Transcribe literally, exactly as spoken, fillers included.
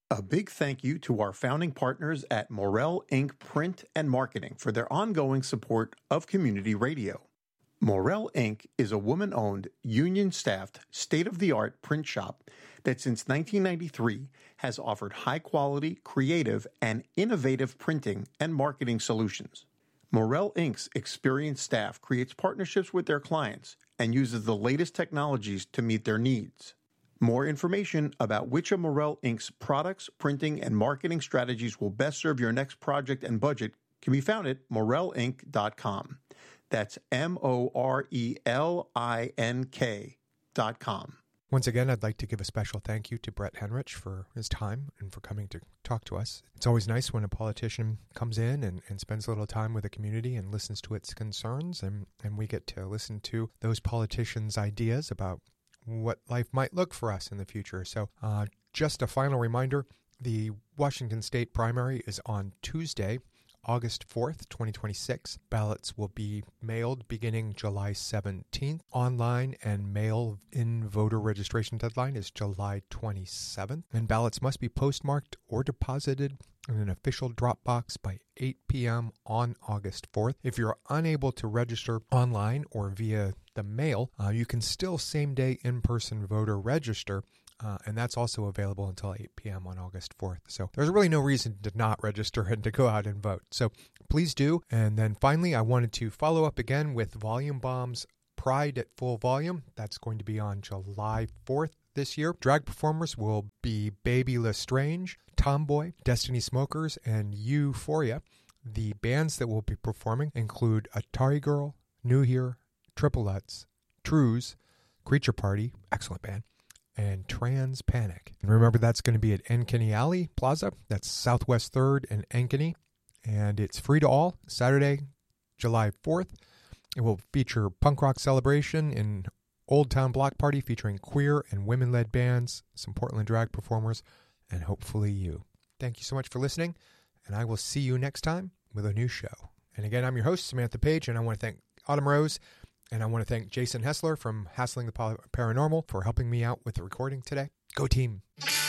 A big thank you to our founding partners at Morel Incorporated. Print and Marketing for their ongoing support of community radio. Morel Incorporated is a woman-owned, union-staffed, state-of-the-art print shop that since nineteen ninety-three has offered high-quality, creative, and innovative printing and marketing solutions. Morel Incorporated's experienced staff creates partnerships with their clients and uses the latest technologies to meet their needs. More information about which of Morel Incorporated's products, printing, and marketing strategies will best serve your next project and budget can be found at morel inc dot com. That's M O R E L I N K dot com. Once again, I'd like to give a special thank you to Brett Henrich for his time and for coming to talk to us. It's always nice when a politician comes in and, and spends a little time with the community and listens to its concerns, and, and we get to listen to those politicians' ideas about what life might look for us in the future. So uh, just a final reminder, the Washington State primary is on Tuesday, August fourth, twenty twenty-six. Ballots will be mailed beginning July seventeenth. Online and mail-in voter registration deadline is July twenty-seventh. And ballots must be postmarked or deposited in an official drop box by eight p.m. on August fourth. If you're unable to register online or via the mail, uh, you can still same-day in-person voter register, uh, and that's also available until eight p.m. on August fourth. So there's really no reason to not register and to go out and vote. So please do. And then finally, I wanted to follow up again with Volume Bomb's Pride at Full Volume. That's going to be on July fourth this year. Drag performers will be Baby Lestrange, Tomboy, Destiny Smokers, and Euphoria. The bands that will be performing include Atari Girl, New Here, Triplets, Trues, Creature Party, excellent band, and Trans Panic. And remember, that's going to be at Ankeny Alley Plaza. That's Southwest third and Ankeny. And it's free to all, Saturday, July fourth. It will feature punk rock celebration in Old Town Block Party featuring queer and women-led bands, some Portland drag performers, and hopefully you. Thank you so much for listening, and I will see you next time with a new show. And again, I'm your host, Samantha Page, and I want to thank Autumn Rose, and I want to thank Jason Hessler from Hassling the Paranormal for helping me out with the recording today. Go team!